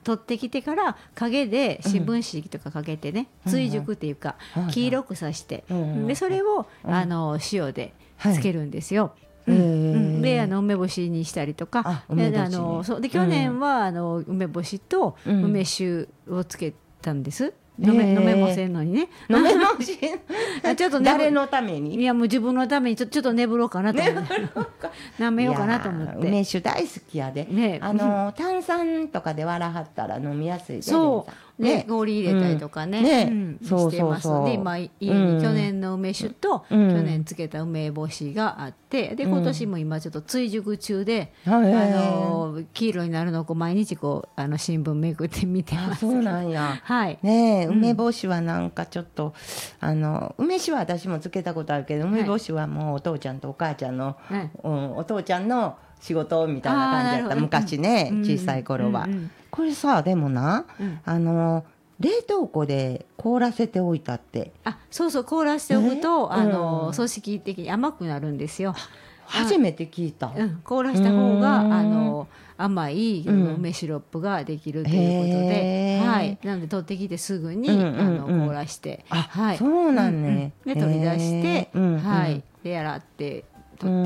取ってきてから陰で新聞紙とかかけてね、追熟っていうか、黄色くさして、でそれを塩でつけるんですよ。で梅干しにしたりとか、そうで去年は梅干しと梅酒をつけたんです。飲めませんのにね。 飲めません。 ちょっと誰のために？ いやもう自分のためにちょっと眠ろうかなと思って舐めようかなと思って。 梅酒大好きやで、炭酸とかで割らはったら飲みやすいで。 そうね、氷入れたりとかね、してますので、今家に去年の梅酒と去年つけた梅干しがあって、で今年も今ちょっと追熟中で、黄色になるのをこう毎日こう新聞めくって見てます。 そうなんや。 はいね、梅干しはなんかちょっと梅酒は私もつけたことあるけど、梅干しはもうお父ちゃんとお母ちゃんの、お父ちゃんの仕事みたいな感じだった、昔ね、小さい頃は。これさ、でもな、冷凍庫で凍らせておいたって。 そうそう、凍らせておくと組織的に甘くなるんですよ。 初めて聞いた。 凍らした方が甘い梅シロップができるということで、なので取ってきてすぐに凍らして、 そうなんね。 で取り出して、で洗って取って、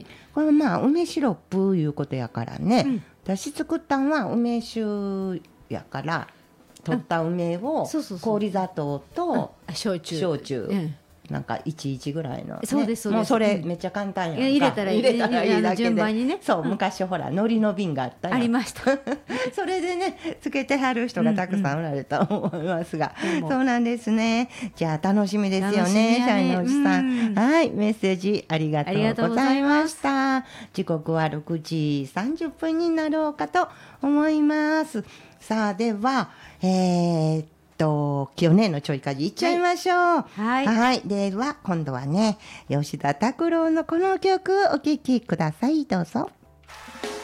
これまあ梅シロップいうことやからね、私作ったんは梅酒やから、取った梅を氷砂糖と焼酎なんか11ぐらいの、 そうですそうです。 もうそれめっちゃ簡単やんか。 入れたらいいだけで順番にね。そう、昔ほら海苔の瓶があったやん。 ありました。 それでねつけてはる人がたくさんおられたと思いますが、そうなんですね。じゃあ楽しみですよね、シャイのおじさん。はい、メッセージありがとうございました。時刻は6時30分になろうかと思います。さあでは今日ねのちょいかじいっちゃいましょう。はい、では今度はね吉田拓郎のこの曲お聴きください。どうぞ。